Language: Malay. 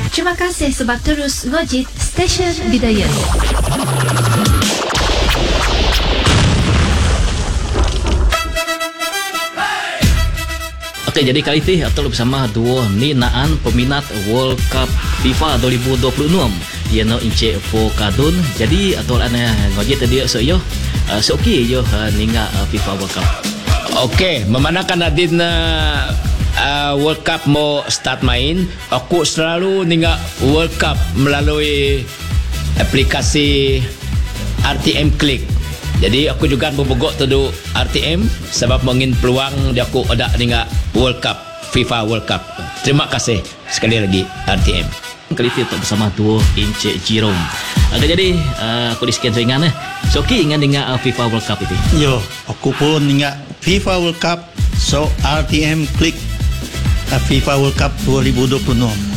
Terima kasih sebab terus ngojit stesen Bidayah. Okey, jadi kali ini atau bersama dua ninaan peminat World Cup FIFA 2026 yang Encik Po Kadun. Jadi atau ana ngojit tadi saya seokey yo ninga FIFA World Cup. Okey, memandangkan Adin World Cup mau start main, aku selalu ninga World Cup melalui aplikasi RTM Click. Jadi aku juga berbogok tu RTM sebab mengin peluang dia aku ada ninga World Cup, FIFA World Cup. Terima kasih sekali lagi RTM. Kali ini bersama dua Encik Jerome. Jadi aku di sekian ringan so okey dengan FIFA World Cup itu. Yo, aku pun ingat FIFA World Cup, so RTM Click FIFA World Cup 2026.